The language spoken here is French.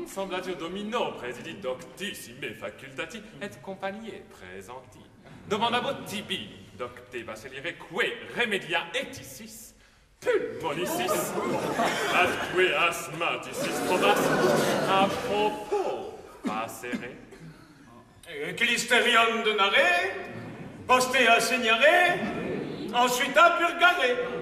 Semblatio domino praesidi doctissime facultati et compagnie presenti. Domandabot tibi docte basilire que remedia eticis pulmonicis atque asthmaticis probas a propos passere. Clisterium de Naré, postea Signare, ensuite à Purgare.